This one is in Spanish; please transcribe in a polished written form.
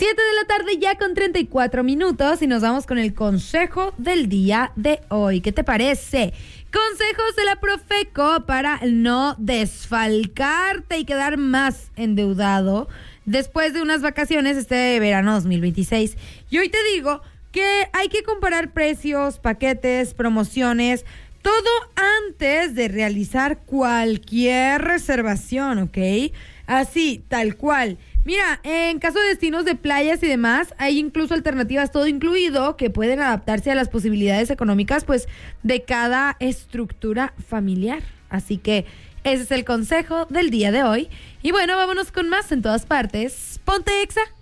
7 de la tarde ya con 34 minutos y nos vamos con el consejo del día de hoy. ¿Qué te parece? Consejos de la Profeco para no desfalcarte y quedar más endeudado después de unas vacaciones este verano 2026. Y hoy te digo que hay que comparar precios, paquetes, promociones, todo antes de realizar cualquier reservación, ¿ok? Así, tal cual. Mira, en caso de destinos de playas y demás, hay incluso alternativas todo incluido que pueden adaptarse a las posibilidades económicas, pues, de cada estructura familiar. Así que ese es el consejo del día de hoy. Y bueno, vámonos con más en todas partes. Ponte Exa.